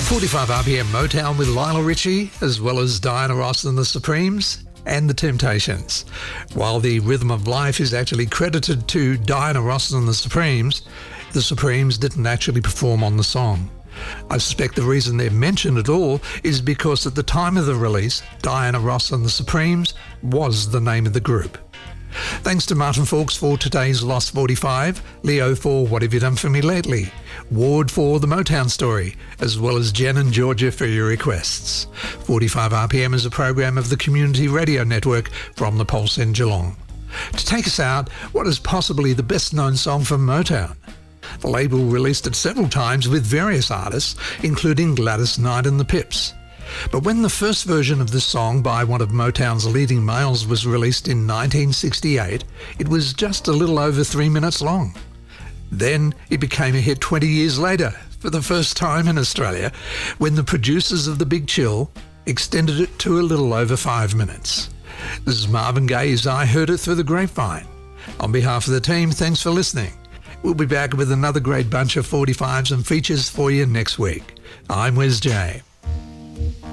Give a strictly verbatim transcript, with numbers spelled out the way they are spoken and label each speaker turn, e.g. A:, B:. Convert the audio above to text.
A: forty-five R P M Motown with Lionel Richie, as well as Diana Ross and the Supremes and the Temptations. While the Rhythm of Life is actually credited to Diana Ross and the Supremes, the Supremes didn't actually perform on the song. I suspect the reason they're mentioned at all is because at the time of the release, Diana Ross and the Supremes was the name of the group. Thanks to Martin Fawkes for today's Lost forty-five, Leo for What Have You Done For Me Lately, Ward for The Motown Story, as well as Jen and Georgia for your requests. forty-five R P M is a program of the Community Radio Network from the Pulse in Geelong. To take us out, what is possibly the best-known song from Motown? The label released it several times with various artists, including Gladys Knight and the Pips. But when the first version of this song by one of Motown's leading males was released in nineteen sixty-eight, it was just a little over three minutes long. Then it became a hit twenty years later, for the first time in Australia, when the producers of The Big Chill extended it to a little over five minutes. This is Marvin Gaye's I Heard It Through the Grapevine. On behalf of the team, thanks for listening. We'll be back with another great bunch of forty-fives and features for you next week. I'm Wes J.